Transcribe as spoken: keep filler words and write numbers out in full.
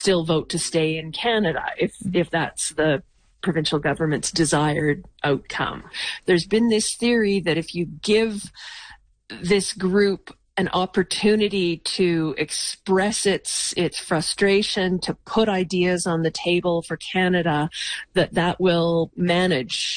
still vote to stay in Canada if, if that's the provincial government's desired outcome. There's been this theory that if you give this group an opportunity to express its its frustration, to put ideas on the table for Canada, that that will manage